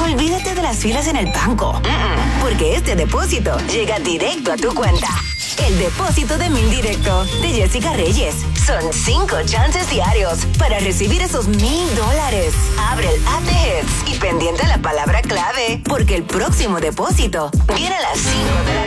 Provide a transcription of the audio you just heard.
Olvídate de las filas en el banco. Porque este depósito llega directo a tu cuenta. El depósito de Mil Directo de Jessica Reyes. Son 5 chances diarios para recibir esos $1,000. Abre el app de Hits y pendiente a la palabra clave, porque el próximo depósito viene a las 5 de la